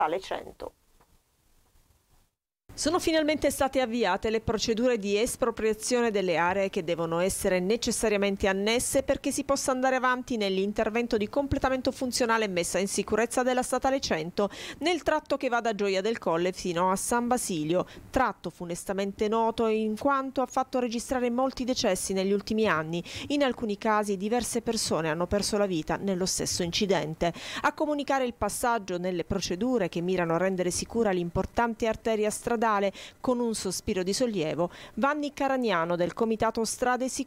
Statale 100. Sono finalmente state avviate le procedure di espropriazione delle aree che devono essere necessariamente annesse perché si possa andare avanti nell'intervento di completamento funzionale e messa in sicurezza della Statale 100 nel tratto che va da Gioia del Colle fino a San Basilio, tratto funestamente noto in quanto ha fatto registrare molti decessi negli ultimi anni. In alcuni casi diverse persone hanno perso la vita nello stesso incidente. A comunicare il passaggio nelle procedure che mirano a rendere sicura l'importante arteria stradale con un sospiro di sollievo, Vanni Caragnano del Comitato Strade Sicure.